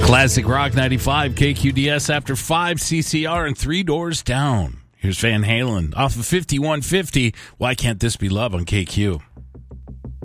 Classic Rock 95, KQDS after 5, CCR, and 3 Doors Down. Here's Van Halen off of 5150. Why Can't This Be Love on KQ?